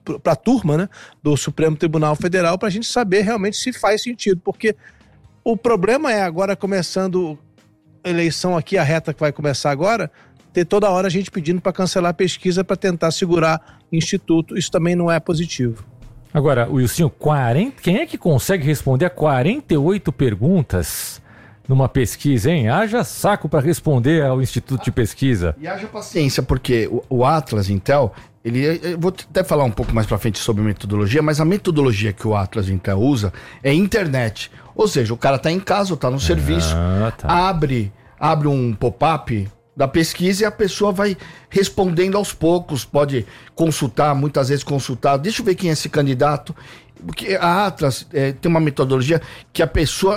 para a turma, né, do Supremo Tribunal Federal, para a gente saber realmente se faz sentido, porque o problema é agora começando a eleição aqui, a reta que vai começar agora, ter toda hora a gente pedindo para cancelar a pesquisa para tentar segurar instituto. Isso também não é positivo. Agora, Wilson, quem é que consegue responder a 48 perguntas numa pesquisa, hein? Haja saco para responder ao Instituto de Pesquisa. E haja paciência, porque o Atlas Intel, eu vou até falar um pouco mais para frente sobre metodologia, mas a metodologia que o Atlas Intel usa é internet. Ou seja, o cara tá em casa, ou tá no serviço, abre um pop-up da pesquisa e a pessoa vai respondendo aos poucos, pode consultar, muitas vezes consultar, deixa eu ver quem é esse candidato, porque a Atlas tem uma metodologia que a pessoa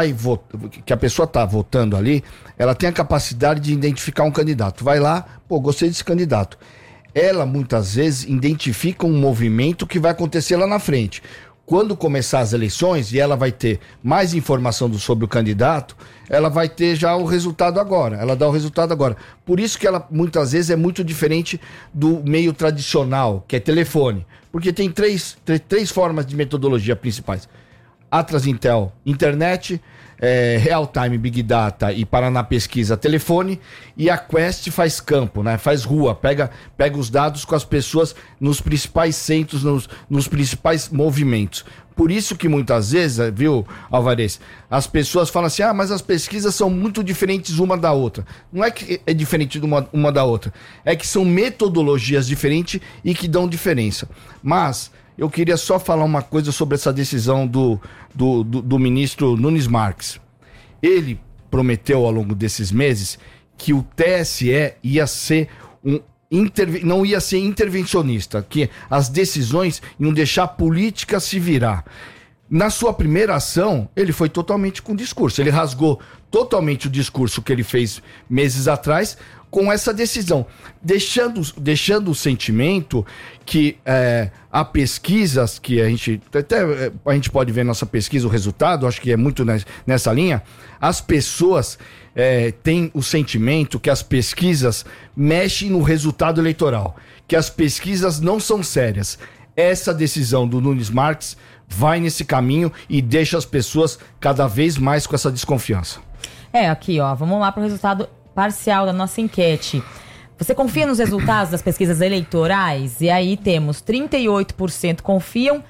está votando ali, ela tem a capacidade de identificar um candidato, vai lá, gostei desse candidato, ela muitas vezes identifica um movimento que vai acontecer lá na frente. Quando começar as eleições e ela vai ter mais informação sobre o candidato, ela vai ter já o resultado agora. Ela dá o resultado agora. Por isso que ela, muitas vezes, é muito diferente do meio tradicional, que é telefone. Porque tem três formas de metodologia principais. Atlas Intel, internet, Real Time, Big Data e Paraná Pesquisa, telefone, e a Quest faz campo, né? Faz rua, pega os dados com as pessoas nos principais centros, nos principais movimentos. Por isso que muitas vezes, viu, Alvarez, as pessoas falam assim, mas as pesquisas são muito diferentes uma da outra. Não é que é diferente de uma da outra, é que são metodologias diferentes e que dão diferença. Mas eu queria só falar uma coisa sobre essa decisão do ministro Nunes Marques. Ele prometeu ao longo desses meses que o TSE ia ser não ia ser intervencionista, que as decisões iam deixar a política se virar. Na sua primeira ação, ele foi totalmente com o discurso. Ele rasgou totalmente o discurso que ele fez meses atrás com essa decisão, deixando o sentimento que há pesquisas que a gente pode ver nossa pesquisa, o resultado, acho que é muito nessa linha, as pessoas têm o sentimento que as pesquisas mexem no resultado eleitoral, que as pesquisas não são sérias. Essa decisão do Nunes Marques vai nesse caminho e deixa as pessoas cada vez mais com essa desconfiança. Aqui, vamos lá para o resultado parcial da nossa enquete. Você confia nos resultados das pesquisas eleitorais? E aí temos 38% confiam,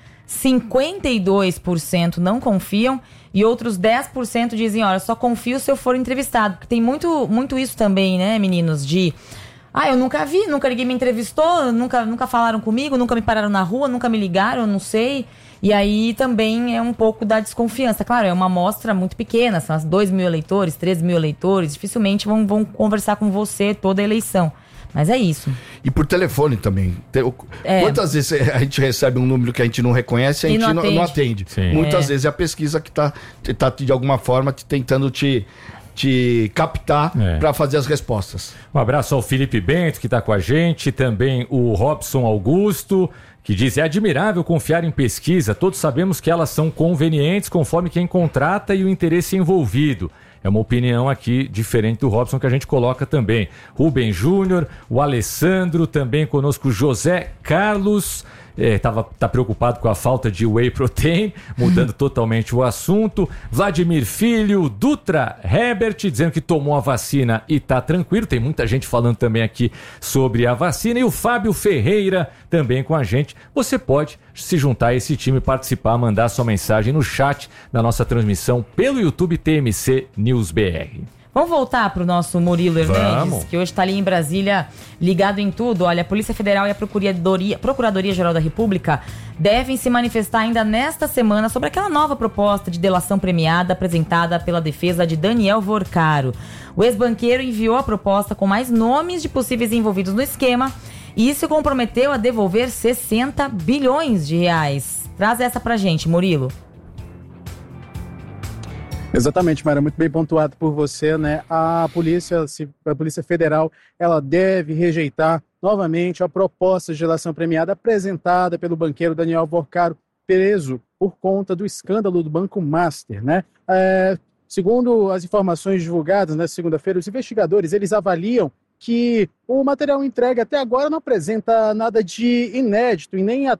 52% não confiam e outros 10% dizem, olha, só confio se eu for entrevistado. Porque tem muito isso também, né, meninos, de... eu nunca vi, nunca ninguém me entrevistou, nunca falaram comigo, nunca me pararam na rua, nunca me ligaram, eu não sei. E aí também é um pouco da desconfiança. Claro, é uma amostra muito pequena, são 2 mil eleitores, 3 mil eleitores, dificilmente vão conversar com você toda a eleição. Mas é isso. E por telefone também. Quantas vezes a gente recebe um número que a gente não reconhece e a gente não atende? Muitas vezes é a pesquisa que tá de alguma forma tentando te captar para fazer as respostas. Um abraço ao Felipe Bento, que está com a gente, também o Robson Augusto, que diz, é admirável confiar em pesquisa, todos sabemos que elas são convenientes conforme quem contrata e o interesse envolvido. É uma opinião aqui diferente do Robson que a gente coloca também. Rubem Júnior, o Alessandro, também conosco José Carlos, tá preocupado com a falta de whey protein, mudando totalmente o assunto. Vladimir Filho, Dutra Herbert, dizendo que tomou a vacina e tá tranquilo. Tem muita gente falando também aqui sobre a vacina. E o Fábio Ferreira também com a gente. Você pode se juntar a esse time, participar, mandar sua mensagem no chat da nossa transmissão pelo YouTube TMC News BR. Vamos voltar para o nosso Murilo Hernandes, que hoje está ali em Brasília, ligado em tudo. Olha, a Polícia Federal e a Procuradoria-Geral da República devem se manifestar ainda nesta semana sobre aquela nova proposta de delação premiada apresentada pela defesa de Daniel Vorcaro. O ex-banqueiro enviou a proposta com mais nomes de possíveis envolvidos no esquema e se comprometeu a devolver 60 bilhões de reais. Traz essa pra gente, Murilo. Exatamente, Mara, muito bem pontuado por você, né? A Polícia Federal, ela deve rejeitar novamente a proposta de delação premiada apresentada pelo banqueiro Daniel Vorcaro, preso por conta do escândalo do Banco Master, né? Segundo as informações divulgadas na segunda-feira, os investigadores, eles avaliam que o material entregue até agora não apresenta nada de inédito e nem